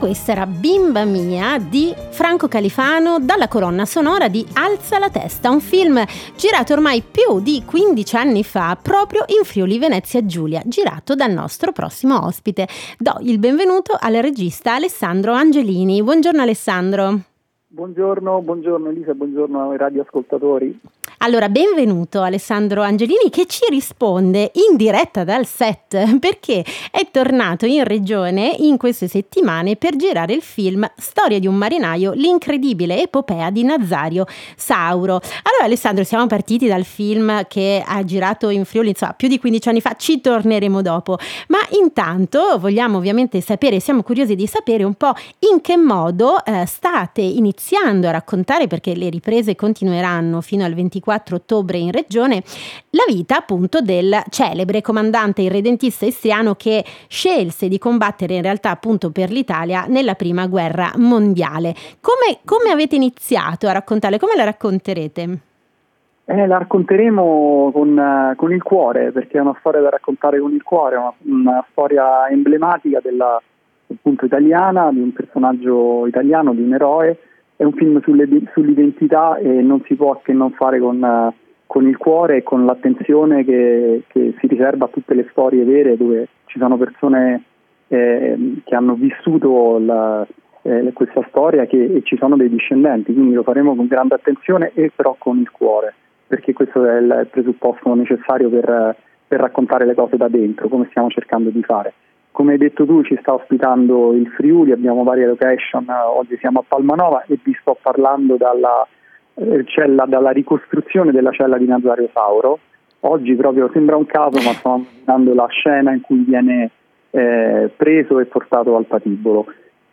questa era Bimba Mia di Franco Califano dalla colonna sonora di Alza la testa, un film girato ormai più di 15 anni fa proprio in Friuli Venezia Giulia, girato dal nostro prossimo ospite. Do il benvenuto al regista Alessandro Angelini. Buongiorno Alessandro. Buongiorno Elisa, buongiorno ai radioascoltatori. Allora, benvenuto Alessandro Angelini, che ci risponde in diretta dal set perché è tornato in regione in queste settimane per girare il film Storia di un marinaio, l'incredibile epopea di Nazario Sauro. Allora Alessandro, siamo partiti dal film che ha girato in Friuli, insomma, più di 15 anni fa, ci torneremo dopo, ma intanto vogliamo ovviamente sapere, siamo curiosi di sapere un po' in che modo state iniziando a raccontare, perché le riprese continueranno fino al 24 ottobre in regione, la vita appunto del celebre comandante irredentista istriano che scelse di combattere in realtà appunto per l'Italia nella prima guerra mondiale. Come avete iniziato a raccontarle? Come la racconterete? La racconteremo con il cuore, perché è una storia da raccontare con il cuore, una storia emblematica della appunto italiana, di un personaggio italiano, di un eroe. È un film sull'identità e non si può che non fare con il cuore e con l'attenzione che si riserva a tutte le storie vere, dove ci sono persone che hanno vissuto questa storia e ci sono dei discendenti, quindi lo faremo con grande attenzione e però con il cuore, perché questo è il presupposto necessario per raccontare le cose da dentro, come stiamo cercando di fare. Come hai detto tu, ci sta ospitando il Friuli, abbiamo varie location, oggi siamo a Palmanova e vi sto parlando dalla ricostruzione della cella di Nazario Sauro. Oggi proprio sembra un caso, ma stiamo immaginando la scena in cui viene preso e portato al patibolo.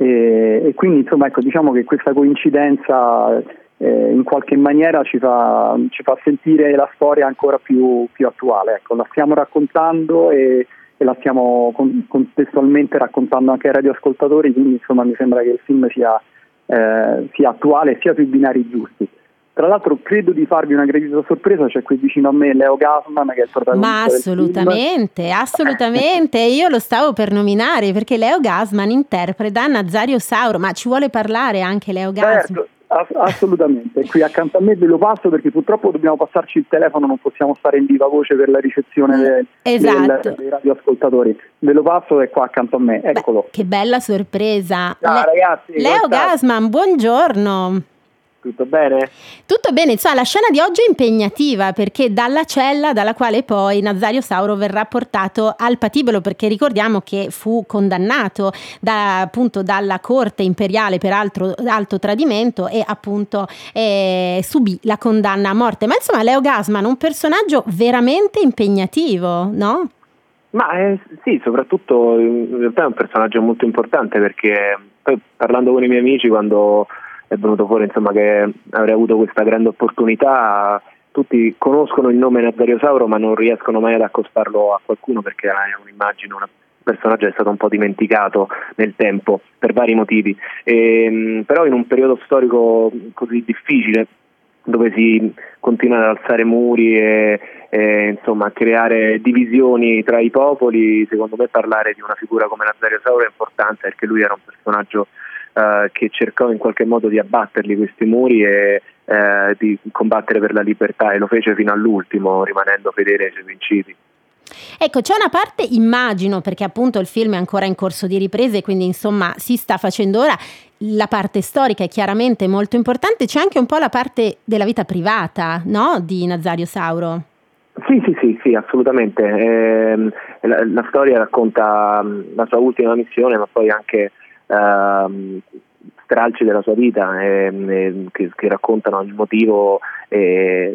E quindi insomma, ecco, diciamo che questa coincidenza in qualche maniera ci fa sentire la storia ancora più attuale. Ecco, la stiamo raccontando e la stiamo contestualmente raccontando anche ai radioascoltatori, quindi insomma mi sembra che il film sia attuale e sia sui binari giusti. Tra l'altro credo di farvi una gradita sorpresa, c'è qui vicino a me Leo Gassman, che è il protagonista. Ma assolutamente, io lo stavo per nominare perché Leo Gassman interpreta Nazario Sauro, ma ci vuole parlare anche Leo Gassman? Certo. Assolutamente, qui accanto a me ve lo passo perché purtroppo dobbiamo passarci il telefono, non possiamo stare in viva voce per la ricezione dei radioascoltatori. Ve lo passo, è qua accanto a me, eccolo. Che bella sorpresa. Ciao ragazzi. Leo Gassman, buongiorno. Tutto bene? Tutto bene, insomma la scena di oggi è impegnativa perché dalla cella dalla quale poi Nazario Sauro verrà portato al patibolo, perché ricordiamo che fu condannato appunto dalla corte imperiale per alto tradimento e appunto subì la condanna a morte. Ma insomma Leo Gassman, un personaggio veramente impegnativo, no? Ma sì, soprattutto in realtà è un personaggio molto importante, perché poi parlando con i miei amici, quando è venuto fuori insomma che avrei avuto questa grande opportunità, tutti conoscono il nome Nazario Sauro ma non riescono mai ad accostarlo a qualcuno, perché è un'immagine, un personaggio è stato un po' dimenticato nel tempo per vari motivi, però in un periodo storico così difficile, dove si continua ad alzare muri e insomma a creare divisioni tra i popoli, secondo me parlare di una figura come Nazario Sauro è importante, perché lui era un personaggio che cercò in qualche modo di abbatterli questi muri e di combattere per la libertà, e lo fece fino all'ultimo, rimanendo fedele ai suoi principi. Ecco, c'è una parte, immagino, perché appunto il film è ancora in corso di riprese, quindi insomma si sta facendo ora, la parte storica è chiaramente molto importante, c'è anche un po' la parte della vita privata, no? Di Nazario Sauro. Sì, assolutamente. La storia racconta la sua ultima missione, ma poi anche stralci della sua vita che raccontano il motivo che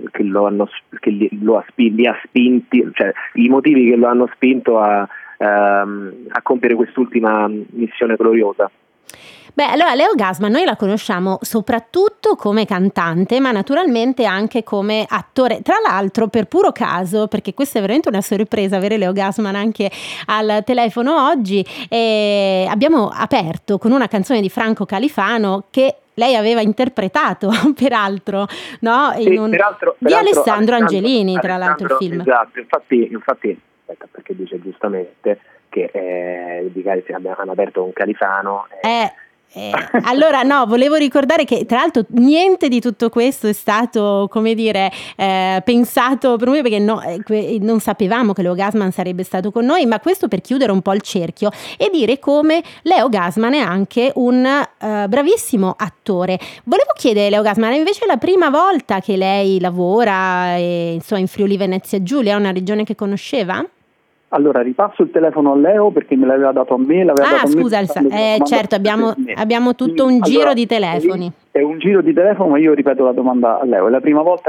li ha spinti, cioè i motivi che lo hanno spinto a compiere quest'ultima missione gloriosa. Beh, allora Leo Gassman noi la conosciamo soprattutto come cantante, ma naturalmente anche come attore. Tra l'altro, per puro caso, perché questa è veramente una sorpresa avere Leo Gassman anche al telefono oggi, abbiamo aperto con una canzone di Franco Califano che lei aveva interpretato, peraltro, no? Di Alessandro Angelini, tra l'altro il film. Esatto, infatti, aspetta, perché dice giustamente che hanno aperto con Califano. Allora no, volevo ricordare che tra l'altro niente di tutto questo è stato, come dire, pensato per noi, perché non sapevamo che Leo Gassman sarebbe stato con noi, ma questo per chiudere un po' il cerchio e dire come Leo Gassman è anche un bravissimo attore. Volevo chiedere, Leo Gassman, invece è la prima volta che lei lavora insomma, in Friuli Venezia Giulia, è una regione che conosceva? Allora ripasso il telefono a Leo perché me l'aveva dato a me. Scusa, certo, abbiamo tutto un giro di telefoni. È un giro di telefono, ma io ripeto la domanda a Leo. È la prima volta